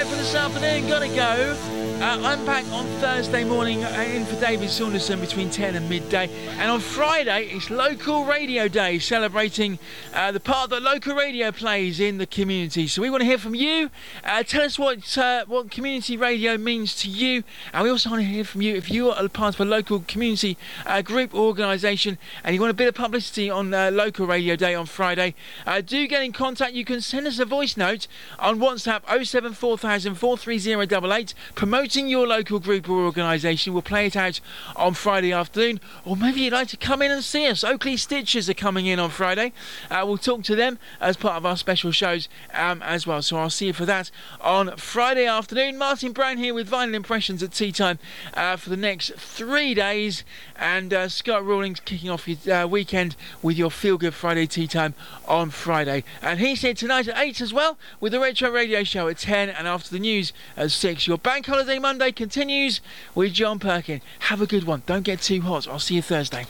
right for this afternoon. Gotta go. I'm back on Thursday morning in for David Saunderson between 10 and midday. And on Friday, it's Local Radio Day, celebrating the part that local radio plays in the community. So we want to hear from you. Tell us what community radio means to you. And we also want to hear from you if you are part of a local community group or organisation and you want a bit of publicity on Local Radio Day on Friday. Do get in contact. You can send us a voice note on WhatsApp 074,000 43088 promoting your local group or organisation. We'll play it out on Friday afternoon, or maybe you'd like to come in and see us. Oakley Stitchers are coming in on Friday. We'll talk to them as part of our special shows as well, so I'll see you for that on Friday afternoon. Martin Brown here with Vinyl Impressions at tea time for the next 3 days, and Scott Rawlings kicking off his weekend with your Feel Good Friday tea time on Friday. And he's here tonight at 8 as well with the Retro Radio Show at 10, and after the news at 6. Your Bank Holiday Monday continues with John Perkin. Have a good one. Don't get too hot. I'll see you Thursday.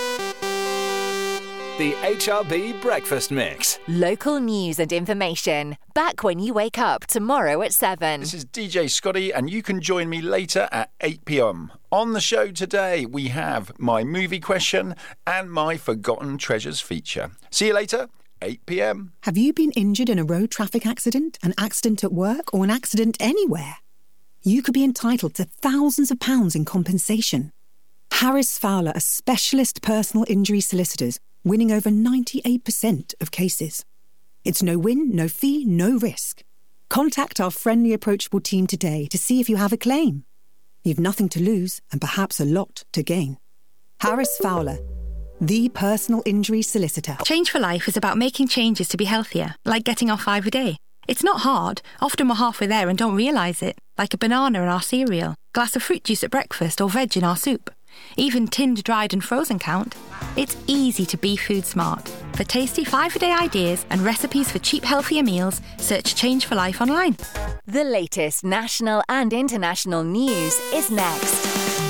The HRB Breakfast Mix. Local news and information. Back when you wake up tomorrow at 7. This is DJ Scotty, and you can join me later at 8 p.m. On the show today, we have my movie question and my Forgotten Treasures feature. See you later, 8 p.m. Have you been injured in a road traffic accident, an accident at work, or an accident anywhere? You could be entitled to thousands of pounds in compensation. Harris Fowler are specialist personal injury solicitors, winning over 98% of cases. It's no win, no fee, no risk. Contact our friendly, approachable team today to see if you have a claim. You've nothing to lose and perhaps a lot to gain. Harris Fowler, the personal injury solicitor. Change for Life is about making changes to be healthier, like getting off 5 a day. It's not hard. Often we're halfway there and don't realise it, like a banana in our cereal, glass of fruit juice at breakfast or veg in our soup. Even tinned, dried and frozen count. It's easy to be food smart. For tasty 5-a-day ideas and recipes for cheap, healthier meals, search Change for Life online. The latest national and international news is next.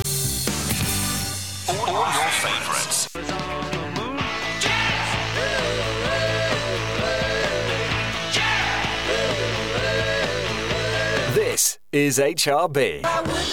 All your favourites. This is HRB.